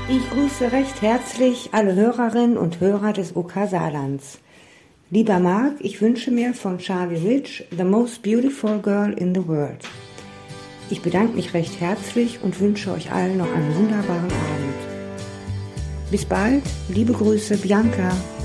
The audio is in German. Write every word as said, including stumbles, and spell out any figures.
Ich grüße recht herzlich alle Hörerinnen und Hörer des O K Saarlands. Lieber Marc, ich wünsche mir von Charlie Rich The Most Beautiful Girl in the World. Ich bedanke mich recht herzlich und wünsche euch allen noch einen wunderbaren Abend. Bis bald, liebe Grüße, Bianca.